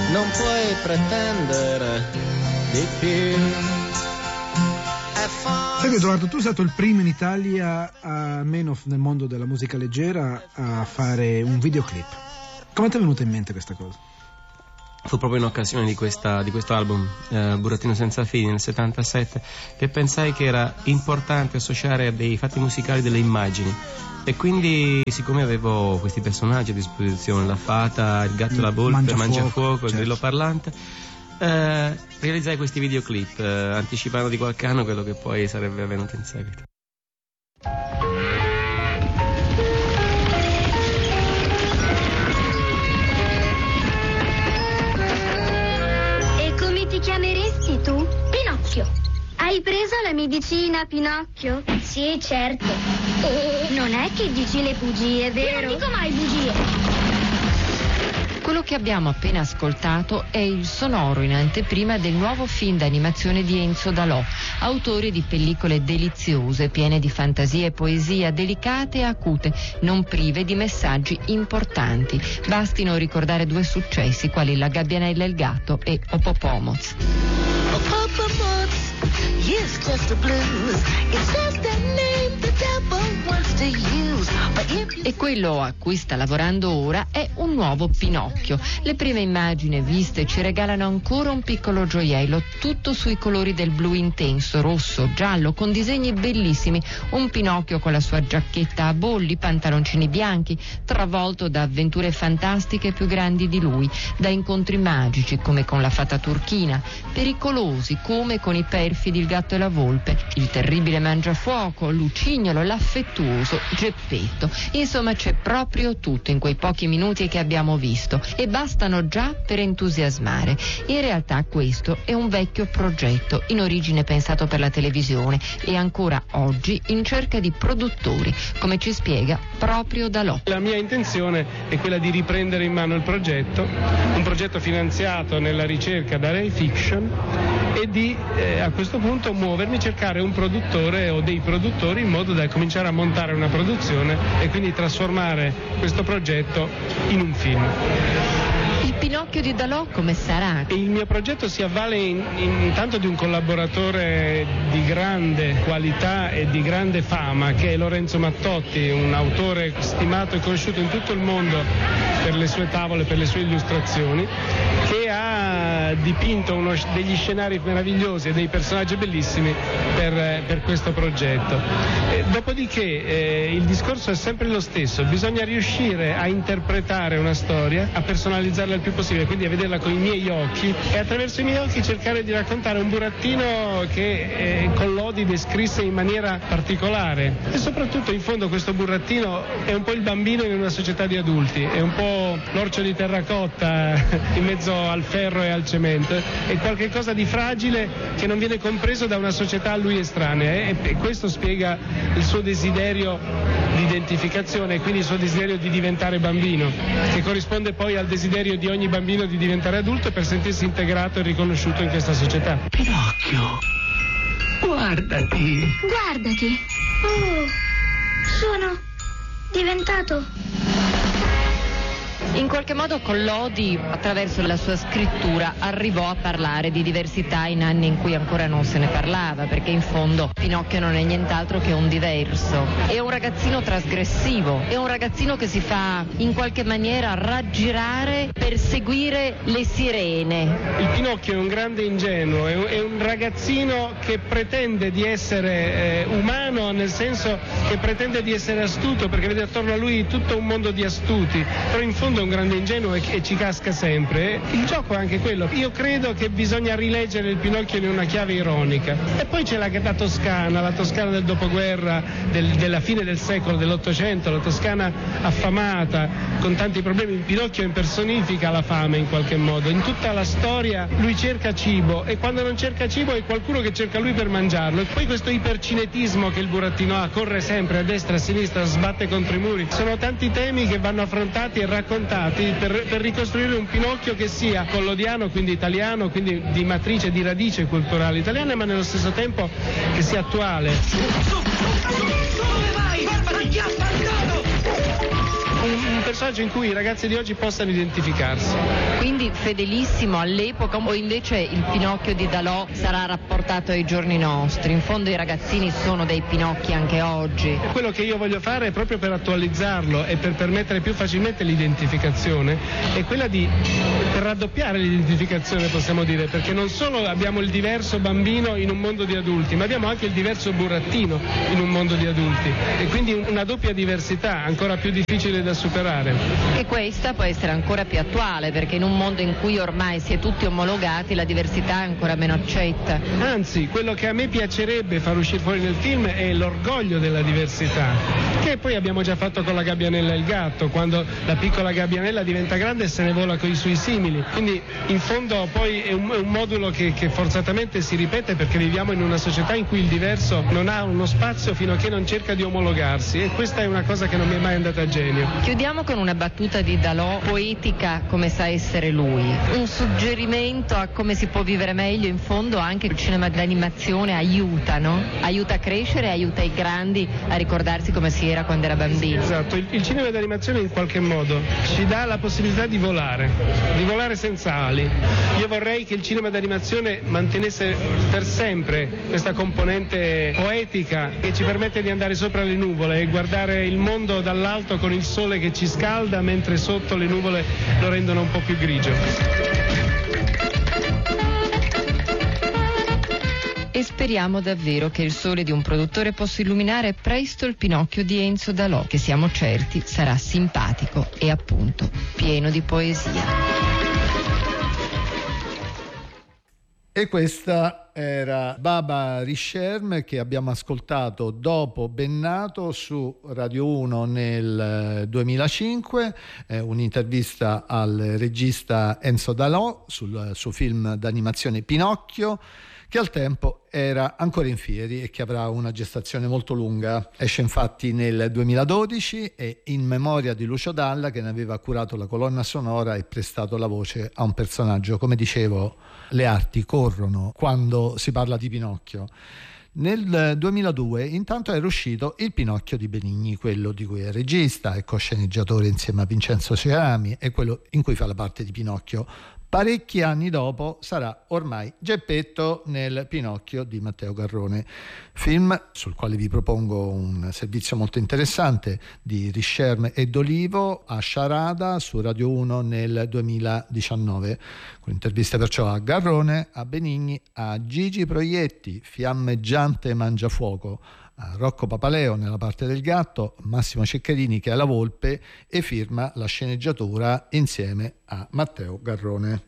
non puoi pretendere di più. Senti Edoardo, tu sei stato il primo in Italia, almeno nel mondo della musica leggera, a fare un videoclip. Come ti è venuta in mente questa cosa? Fu proprio in occasione di questo album, Burattino senza fini, nel 77, che pensai che era importante associare a dei fatti musicali delle immagini. E quindi, siccome avevo questi personaggi a disposizione, la fata, il gatto e la volpe, il mangiafuoco, certo, il grillo parlante, realizzai questi videoclip, anticipando di qualche anno quello che poi sarebbe avvenuto in seguito. Ti chiameresti tu? Pinocchio. Hai preso la medicina, Pinocchio? Sì, certo. Non è che dici le bugie, vero? Io non dico mai bugie. Quello che abbiamo appena ascoltato è il sonoro in anteprima del nuovo film d'animazione di Enzo Dalò, autore di pellicole deliziose, piene di fantasia e poesia, delicate e acute, non prive di messaggi importanti. Bastino ricordare due successi quali La Gabbianella e il gatto e Opopomoz. Yes, just the blues. It's just the name the devil wants to use. E quello a cui sta lavorando ora è un nuovo Pinocchio. Le prime immagini viste ci regalano ancora un piccolo gioiello, tutto sui colori del blu intenso, rosso, giallo, con disegni bellissimi. Un Pinocchio con la sua giacchetta a bolli, pantaloncini bianchi, travolto da avventure fantastiche più grandi di lui, da incontri magici come con la fata turchina, pericolosi come con i perfidi il gatto e la volpe, il terribile mangiafuoco, Lucignolo, l'affettuoso Geppetto. Insomma, c'è proprio tutto in quei pochi minuti che abbiamo visto e bastano già per entusiasmare. In realtà questo è un vecchio progetto, in origine pensato per la televisione e ancora oggi in cerca di produttori, come ci spiega proprio Dalò. La mia intenzione è quella di riprendere in mano il progetto, un progetto finanziato nella ricerca da Rai Fiction, e di a questo punto muovermi, cercare un produttore o dei produttori in modo da cominciare a montare una produzione e quindi trasformare questo progetto in un film. Il Pinocchio di Dalò come sarà? Il mio progetto si avvale intanto di un collaboratore di grande qualità e di grande fama, che è Lorenzo Mattotti, un autore stimato e conosciuto in tutto il mondo per le sue tavole, per le sue illustrazioni, che ha dipinto degli scenari meravigliosi e dei personaggi bellissimi per questo progetto. Dopodiché il discorso è sempre lo stesso: bisogna riuscire a interpretare una storia, a personalizzarla il più possibile, quindi a vederla con i miei occhi e attraverso i miei occhi cercare di raccontare un burattino che Collodi descrisse in maniera particolare. E soprattutto, in fondo, questo burattino è un po' il bambino in una società di adulti, è un po' l'orcio di terracotta in mezzo al ferro e al cemento, è qualche cosa di fragile che non viene compreso da una società a lui estranea, e questo spiega il suo desiderio di identificazione e quindi il suo desiderio di diventare bambino, che corrisponde poi al desiderio di ogni bambino di diventare adulto per sentirsi integrato e riconosciuto in questa società. Pinocchio, guardati. Guardati. Oh, sono diventato... In qualche modo Collodi, attraverso la sua scrittura, arrivò a parlare di diversità in anni in cui ancora non se ne parlava, perché in fondo Pinocchio non è nient'altro che un diverso. È un ragazzino trasgressivo, è un ragazzino che si fa in qualche maniera raggirare per seguire le sirene. Il Pinocchio è un grande ingenuo, è un ragazzino che pretende di essere umano, nel senso che pretende di essere astuto, perché vede attorno a lui tutto un mondo di astuti, però in fondo è un grande ingenuo e ci casca sempre. Il gioco è anche quello. Io credo che bisogna rileggere il Pinocchio in una chiave ironica. E poi c'è la Toscana del dopoguerra, della fine del secolo, dell'Ottocento, la Toscana affamata, con tanti problemi. Il Pinocchio impersonifica la fame in qualche modo. In tutta la storia lui cerca cibo, e quando non cerca cibo è qualcuno che cerca lui per mangiarlo. E poi questo ipercinetismo che il burattino ha, corre sempre a destra e a sinistra, sbatte contro i muri. Sono tanti temi che vanno affrontati e raccontati per ricostruire un Pinocchio che sia collodiano, quindi italiano, quindi di matrice, di radice culturale italiana, ma nello stesso tempo che sia attuale. Dove vai? Un personaggio in cui i ragazzi di oggi possano identificarsi. Quindi fedelissimo all'epoca, o invece il Pinocchio di Dalò sarà rapportato ai giorni nostri? In fondo i ragazzini sono dei Pinocchi anche oggi. Quello che io voglio fare è proprio per attualizzarlo e per permettere più facilmente l'identificazione, è quella di raddoppiare l'identificazione, possiamo dire, perché non solo abbiamo il diverso bambino in un mondo di adulti, ma abbiamo anche il diverso burattino in un mondo di adulti, e quindi una doppia diversità ancora più difficile da superare. E questa può essere ancora più attuale, perché in un mondo in cui ormai si è tutti omologati la diversità è ancora meno accetta. Anzi, quello che a me piacerebbe far uscire fuori nel film è l'orgoglio della diversità, che poi abbiamo già fatto con la Gabbianella e il gatto, quando la piccola Gabbianella diventa grande e se ne vola con i suoi simili. Quindi in fondo poi è un modulo che forzatamente si ripete, perché viviamo in una società in cui il diverso non ha uno spazio fino a che non cerca di omologarsi, e questa è una cosa che non mi è mai andata a genio. Chiudiamo con una battuta di Dalò, poetica come sa essere lui, un suggerimento a come si può vivere meglio. In fondo anche il cinema d'animazione aiuta, no? Aiuta a crescere, aiuta i grandi a ricordarsi come si era quando era bambino. Esatto, il cinema d'animazione in qualche modo ci dà la possibilità di volare senza ali. Io vorrei che il cinema d'animazione mantenesse per sempre questa componente poetica che ci permette di andare sopra le nuvole e guardare il mondo dall'alto con il sole che ci scalda, mentre sotto le nuvole lo rendono un po' più grigio. E speriamo davvero che il sole di un produttore possa illuminare presto il Pinocchio di Enzo Dalò, che siamo certi sarà simpatico e appunto pieno di poesia. E questa era Baba Rischerm, che abbiamo ascoltato dopo Bennato su Radio 1 nel 2005, un'intervista al regista Enzo Dalò sul suo film d'animazione Pinocchio, che al tempo era ancora in fieri e che avrà una gestazione molto lunga. Esce infatti nel 2012 e in memoria di Lucio Dalla, che ne aveva curato la colonna sonora e prestato la voce a un personaggio. Come dicevo, le arti corrono quando si parla di Pinocchio. Nel 2002 intanto era uscito Il Pinocchio di Benigni, quello di cui è regista e co-sceneggiatore insieme a Vincenzo Cerami, e quello in cui fa la parte di Pinocchio. Parecchi anni dopo sarà ormai Geppetto nel Pinocchio di Matteo Garrone, film sul quale vi propongo un servizio molto interessante di Rischerm e D'Olivo a Sciarada su Radio 1 nel 2019, con interviste perciò a Garrone, a Benigni, a Gigi Proietti, fiammeggiante mangiafuoco, a Rocco Papaleo nella parte del gatto, Massimo Ceccherini che è la volpe e firma la sceneggiatura insieme a Matteo Garrone.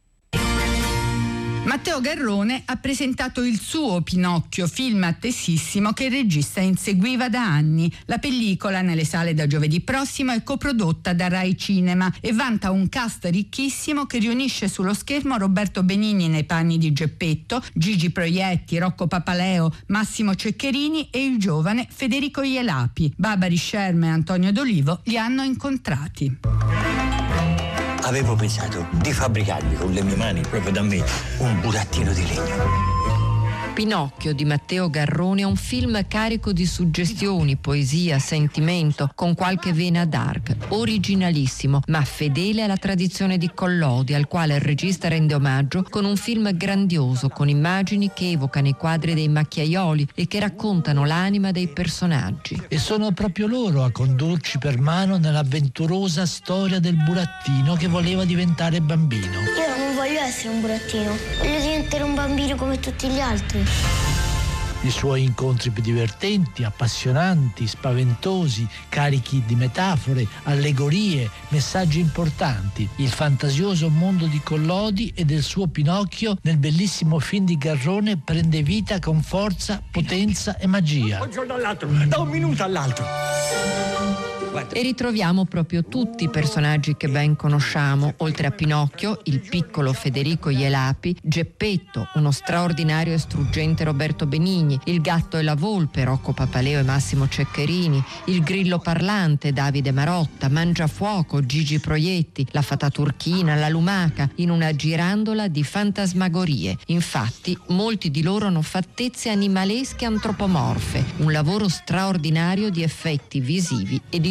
Matteo Garrone ha presentato il suo Pinocchio, film attesissimo che il regista inseguiva da anni. La pellicola, nelle sale da giovedì prossimo, è coprodotta da Rai Cinema e vanta un cast ricchissimo che riunisce sullo schermo Roberto Benigni nei panni di Geppetto, Gigi Proietti, Rocco Papaleo, Massimo Ceccherini e il giovane Federico Ielapi. Baba Rischerm e Antonio D'Olivo li hanno incontrati. Avevo pensato di fabbricarmi con le mie mani, proprio da me, un burattino di legno. Pinocchio di Matteo Garrone è un film carico di suggestioni, poesia, sentimento, con qualche vena dark, originalissimo, ma fedele alla tradizione di Collodi, al quale il regista rende omaggio con un film grandioso, con immagini che evocano i quadri dei macchiaioli e che raccontano l'anima dei personaggi. E sono proprio loro a condurci per mano nell'avventurosa storia del burattino che voleva diventare bambino. Io non voglio essere un burattino, voglio diventare un bambino come tutti gli altri. I suoi incontri più divertenti, appassionanti, spaventosi, carichi di metafore, allegorie, messaggi importanti. Il fantasioso mondo di Collodi e del suo Pinocchio nel bellissimo film di Garrone prende vita con forza, potenza e magia. Un giorno all'altro, da un minuto all'altro. E ritroviamo proprio tutti i personaggi che ben conosciamo, oltre a Pinocchio, il piccolo Federico Ielapi, Geppetto, uno straordinario e struggente Roberto Benigni, il gatto e la volpe, Rocco Papaleo e Massimo Ceccherini, il grillo parlante, Davide Marotta, Mangiafuoco, Gigi Proietti, la fata turchina, la lumaca, in una girandola di fantasmagorie. Infatti, molti di loro hanno fattezze animalesche antropomorfe, un lavoro straordinario di effetti visivi e di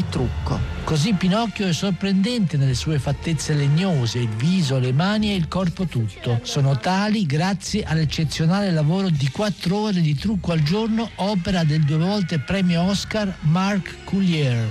trucco. Così Pinocchio è sorprendente nelle sue fattezze legnose, il viso, le mani e il corpo tutto. Sono tali grazie all'eccezionale lavoro di 4 ore di trucco al giorno, opera del 2 volte premio Oscar Marc Coulier.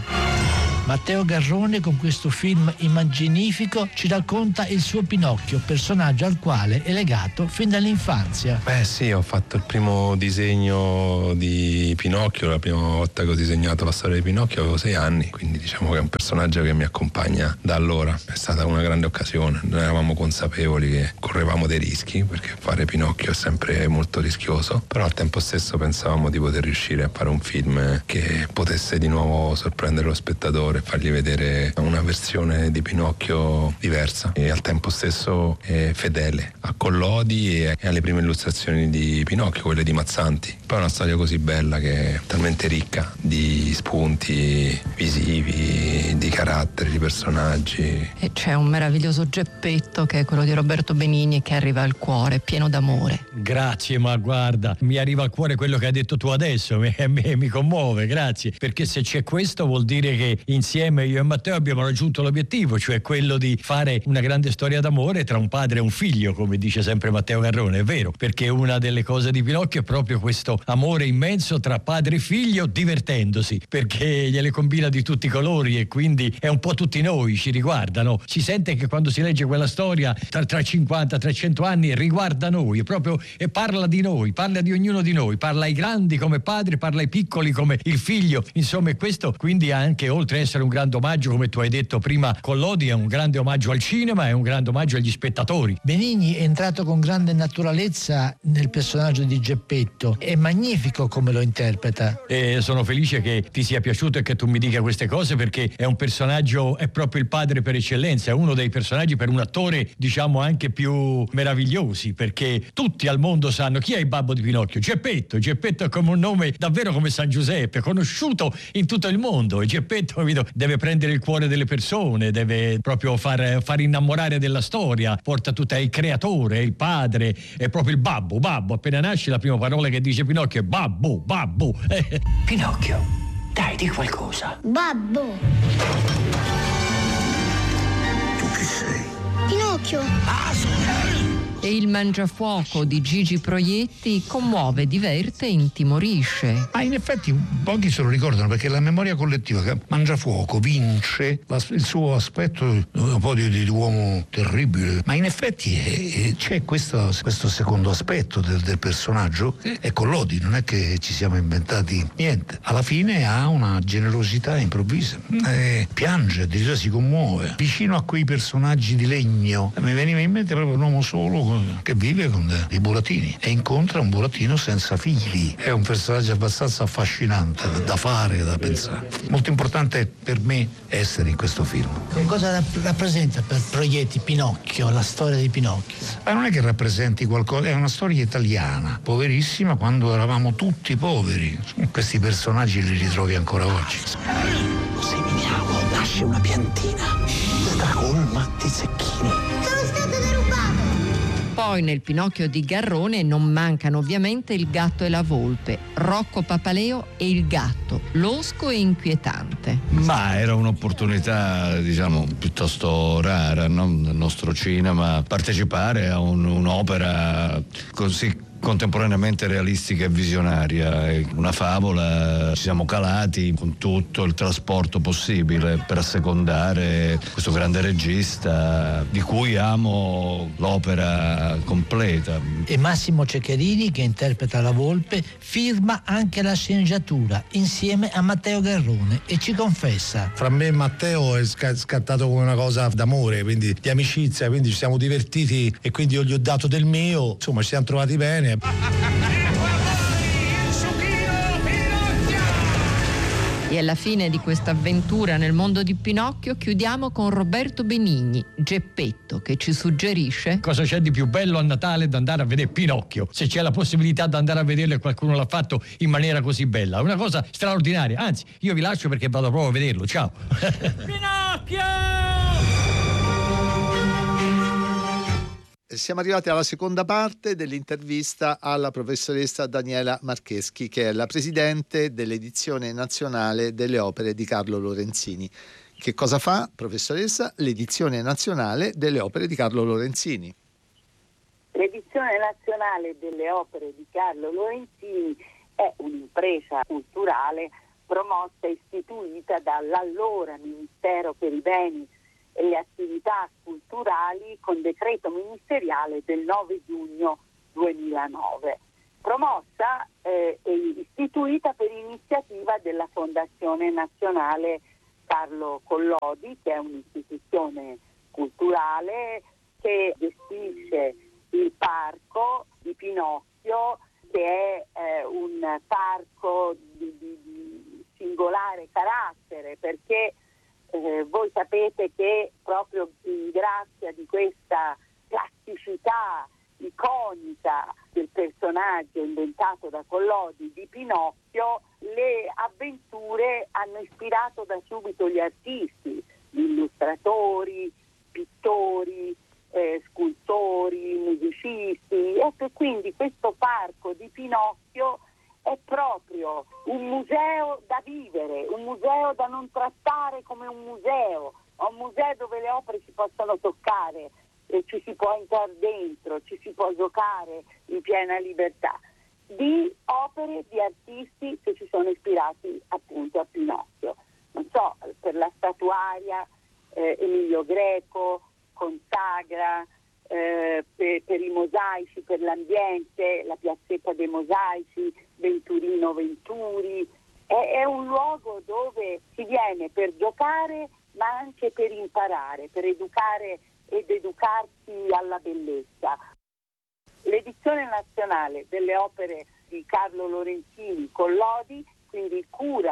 Matteo Garrone con questo film immaginifico ci racconta il suo Pinocchio, personaggio al quale è legato fin dall'infanzia. Sì, ho fatto il primo disegno di Pinocchio, la prima volta che ho disegnato la storia di Pinocchio avevo 6 anni, quindi diciamo che è un personaggio che mi accompagna da allora. È stata una grande occasione, noi eravamo consapevoli che correvamo dei rischi, perché fare Pinocchio è sempre molto rischioso, però al tempo stesso pensavamo di poter riuscire a fare un film che potesse di nuovo sorprendere lo spettatore, fargli vedere una versione di Pinocchio diversa e al tempo stesso fedele a Collodi e alle prime illustrazioni di Pinocchio, quelle di Mazzanti. Poi è una storia così bella, che è talmente ricca di spunti visivi, di caratteri, di personaggi. E c'è un meraviglioso Geppetto che è quello di Roberto Benigni, che arriva al cuore, pieno d'amore. Grazie, ma guarda, mi arriva al cuore quello che hai detto tu adesso, mi commuove, grazie, perché se c'è questo vuol dire che insieme io e Matteo abbiamo raggiunto l'obiettivo, cioè quello di fare una grande storia d'amore tra un padre e un figlio, come dice sempre Matteo Garrone. È vero, perché una delle cose di Pinocchio è proprio questo amore immenso tra padre e figlio, divertendosi, perché gliele combina di tutti i colori e quindi è un po' tutti noi, ci riguardano. Si sente che quando si legge quella storia tra 50 e 300 anni riguarda noi, e parla di noi, parla di ognuno di noi, parla ai grandi come padre, parla ai piccoli come il figlio, insomma, e questo quindi anche, oltre a essere un grande omaggio, come tu hai detto prima, Collodi, è un grande omaggio al cinema, è un grande omaggio agli spettatori. Benigni è entrato con grande naturalezza nel personaggio di Geppetto, è magnifico come lo interpreta. E sono felice che ti sia piaciuto e che tu mi dica queste cose, perché è un personaggio, è proprio il padre per eccellenza, è uno dei personaggi per un attore diciamo anche più meravigliosi, perché tutti al mondo sanno chi è il babbo di Pinocchio. Geppetto è come un nome davvero come San Giuseppe, conosciuto in tutto il mondo, e Geppetto, capito, deve prendere il cuore delle persone, deve proprio far innamorare della storia, porta tutta il creatore, il padre, è proprio il babbo, appena nasce la prima parola che dice Pinocchio è babbo. Pinocchio, dai, di qualcosa. Babbo. Tu chi sei? Pinocchio. E il Mangiafuoco di Gigi Proietti commuove, diverte e intimorisce. Ma in effetti pochi se lo ricordano, perché la memoria collettiva che Mangiafuoco vince il suo aspetto un po' di uomo terribile, ma in effetti c'è questo secondo aspetto del personaggio, è Collodi, non è che ci siamo inventati niente. Alla fine ha una generosità improvvisa, piange, addirittura si commuove vicino a quei personaggi di legno. Mi veniva in mente proprio un uomo solo che vive con dei burattini e incontra un burattino senza figli. È un personaggio abbastanza affascinante da fare, da pensare. Molto importante per me essere in questo film. Che cosa rappresenta per Proietti Pinocchio, la storia di Pinocchio? Ma non è che rappresenti qualcosa, è una storia italiana, poverissima, quando eravamo tutti poveri. Questi personaggi li ritrovi ancora oggi. Lo seminiamo, nasce una piantina stracolma di zecchini. Sono stato derubato. Poi nel Pinocchio di Garrone non mancano ovviamente il gatto e la volpe, Rocco Papaleo e il gatto, losco e inquietante. Ma era un'opportunità, diciamo, piuttosto rara, no? Nel nostro cinema, partecipare a un'opera così contemporaneamente realistica e visionaria. È una favola, ci siamo calati con tutto il trasporto possibile per assecondare questo grande regista di cui amo l'opera completa. E Massimo Ceccherini, che interpreta la volpe, firma anche la sceneggiatura insieme a Matteo Garrone e ci confessa: fra me e Matteo è scattato come una cosa d'amore, quindi di amicizia, quindi ci siamo divertiti e quindi io gli ho dato del mio, insomma ci siamo trovati bene. E alla fine di questa avventura nel mondo di Pinocchio chiudiamo con Roberto Benigni, Geppetto, che ci suggerisce: cosa c'è di più bello a Natale da andare a vedere Pinocchio? Se c'è la possibilità di andare a vederlo e qualcuno l'ha fatto in maniera così bella, è una cosa straordinaria. Anzi, io vi lascio perché vado proprio a vederlo. Ciao. Pinocchio! siamo arrivati alla seconda parte dell'intervista alla professoressa Daniela Marcheschi, che è la presidente dell'edizione nazionale delle opere di Carlo Lorenzini. Che cosa fa, professoressa? L'edizione nazionale delle opere di Carlo Lorenzini. L'edizione nazionale delle opere di Carlo Lorenzini è un'impresa culturale promossa e istituita dall'allora Ministero per i Beni e le Attività Culturali con decreto ministeriale del 9 giugno 2009. Promossa e istituita per iniziativa della Fondazione Nazionale Carlo Collodi, che è un'istituzione culturale che gestisce il parco di Pinocchio, che è un parco di singolare carattere, perché voi sapete che proprio in grazia di questa plasticità iconica del personaggio inventato da Collodi di Pinocchio, le avventure hanno ispirato da subito gli artisti, gli illustratori, pittori, scultori, musicisti, e quindi questo parco di Pinocchio è proprio un museo da vivere, un museo da non trattare come un museo, ma un museo dove le opere si possono toccare, ci si può entrare dentro, ci si può giocare in piena libertà, di opere di artisti che si sono ispirati appunto a Pinocchio. Non so, per la statuaria Emilio Greco, Consagra, per i mosaici, per l'ambiente, la piazzetta dei mosaici, Venturino Venturi. È un luogo dove si viene per giocare, ma anche per imparare, per educare ed educarsi alla bellezza. L'edizione nazionale delle opere di Carlo Lorenzini Collodi quindi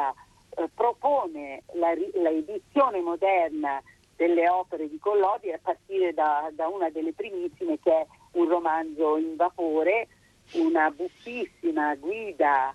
propone l'edizione moderna delle opere di Collodi, a partire da una delle primissime, che è un romanzo in vapore, una buffissima guida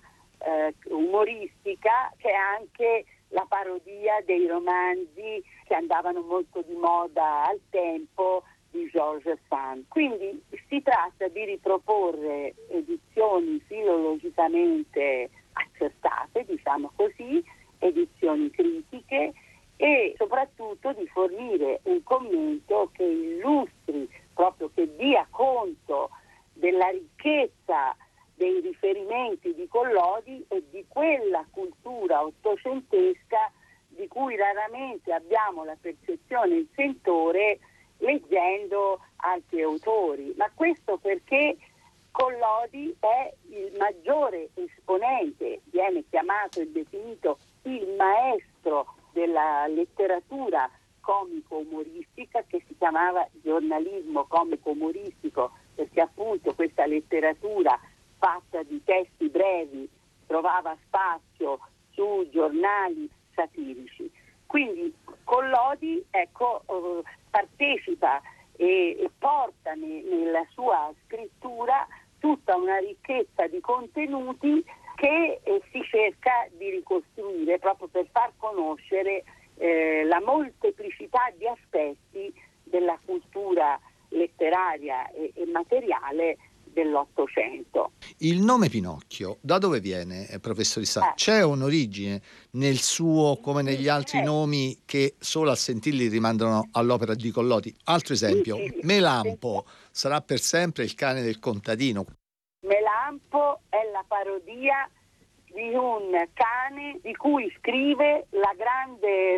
umoristica, che è anche la parodia dei romanzi che andavano molto di moda al tempo di Georges Sand. Quindi si tratta di riproporre edizioni filologicamente accertate, diciamo così, edizioni critiche, e soprattutto di fornire un commento che illustri, proprio che dia conto della ricchezza dei riferimenti di Collodi e di quella cultura ottocentesca di cui raramente abbiamo la percezione e il sentore leggendo altri autori. Ma questo perché Collodi è il maggiore esponente, viene chiamato e definito il maestro della letteratura comico-umoristica, che si chiamava giornalismo comico-umoristico, perché appunto questa letteratura fatta di testi brevi trovava spazio su giornali satirici. Quindi Collodi, partecipa e porta nella sua scrittura tutta una ricchezza di contenuti che si cerca di ricostruire proprio per far conoscere la molteplicità di aspetti della cultura letteraria e materiale dell'Ottocento. Il nome Pinocchio da dove viene, professoressa? C'è un'origine nel suo, come negli altri nomi che solo a sentirli rimandano all'opera di Collodi? Altro esempio, Melampo sarà per sempre il cane del contadino. Melampo è la parodia di un cane di cui scrive la grande,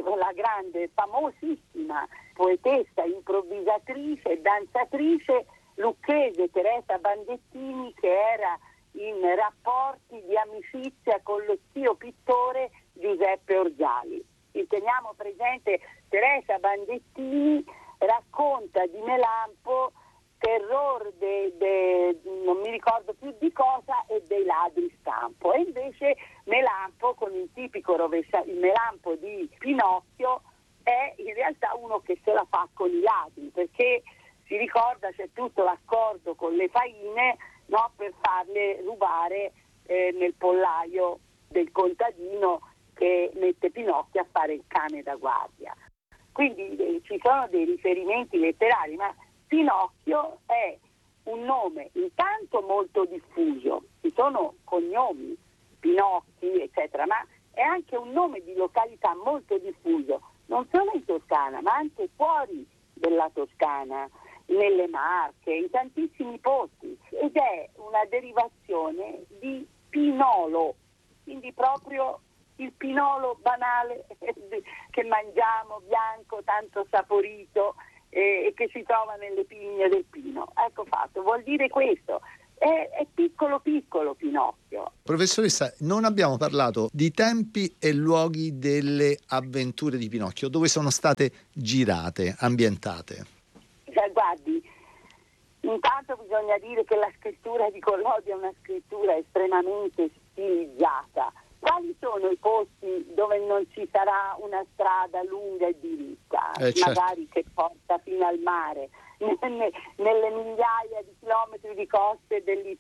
famosissima poetessa, improvvisatrice e danzatrice lucchese Teresa Bandettini, che era in rapporti di amicizia con lo zio pittore Giuseppe Orzali. Teniamo presente, Teresa Bandettini racconta di Melampo, terror non mi ricordo più di cosa, e dei ladri stampo, e invece Melampo, con il tipico il Melampo di Pinocchio, è in realtà uno che se la fa con i ladri, perché si ricorda c'è tutto l'accordo con le faine, no, per farle rubare nel pollaio del contadino che mette Pinocchio a fare il cane da guardia. Quindi ci sono dei riferimenti letterari, ma Pinocchio è un nome intanto molto diffuso, ci sono cognomi, Pinocchi, eccetera, ma è anche un nome di località molto diffuso, non solo in Toscana, ma anche fuori della Toscana, nelle Marche, in tantissimi posti, ed è una derivazione di pinolo, quindi proprio il pinolo banale che mangiamo, bianco, tanto saporito, e che si trova nelle pigne del pino. Ecco fatto, vuol dire questo. È piccolo Pinocchio. Professoressa, non abbiamo parlato di tempi e luoghi delle avventure di Pinocchio, dove sono state girate, ambientate. Guardi, intanto bisogna dire che la scrittura di Collodi è una scrittura estremamente stilizzata. Quali sono i posti dove non ci sarà una strada lunga e diritta, magari che porta fino al mare, nelle migliaia di chilometri di coste